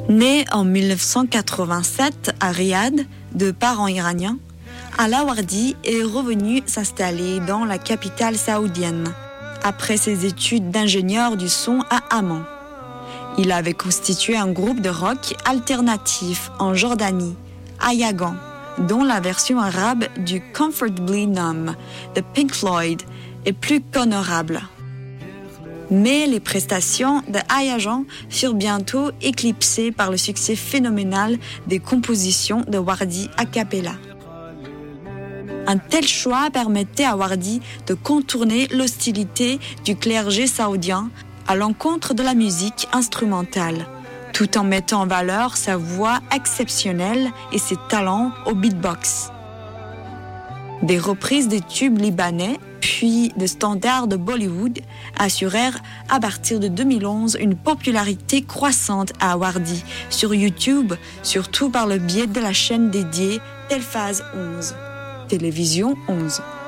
Né en 1987 à Riyad, de parents iraniens, Ala Wardi est revenu s'installer dans la capitale saoudienne, après ses études d'ingénieur du son à Amman. Il avait constitué un groupe de rock alternatif en Jordanie, à Yagan, dont la version arabe du Comfortably Numb de Pink Floyd est plus qu'honorable. Mais les prestations de Ayajan furent bientôt éclipsées par le succès phénoménal des compositions de Wardi a cappella. Un tel choix permettait à Wardi de contourner l'hostilité du clergé saoudien à l'encontre de la musique instrumentale, tout en mettant en valeur sa voix exceptionnelle et ses talents au beatbox. Des reprises des tubes libanais, puis de standards de Bollywood, assurèrent à partir de 2011 une popularité croissante à Wardi sur YouTube, surtout par le biais de la chaîne dédiée Telfaz 11, Télévision 11.